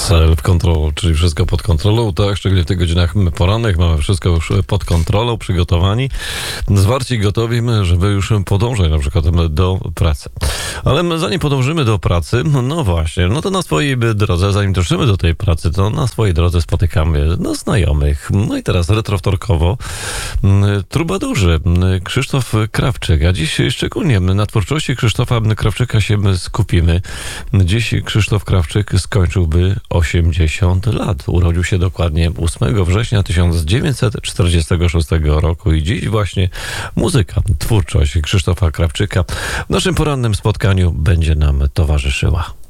Self-control, czyli wszystko pod kontrolą, tak? Szczególnie w tych godzinach porannych mamy wszystko już pod kontrolą, przygotowani, zwarci, gotowi, żeby już podążać na przykład do pracy. Ale zanim podążymy do pracy, no właśnie, no to na swojej drodze, zanim dotrzemy do tej pracy, to na swojej drodze spotykamy znajomych. No i teraz retrowtorkowo trubadurzy Krzysztof Krawczyk, a dziś szczególnie na twórczości Krzysztofa Krawczyka się skupimy. Dziś Krzysztof Krawczyk skończyłby 80 lat. Urodził się dokładnie 8 września 1946 roku i dziś właśnie muzyka, twórczość Krzysztofa Krawczyka w naszym porannym spotkaniu będzie nam towarzyszyła.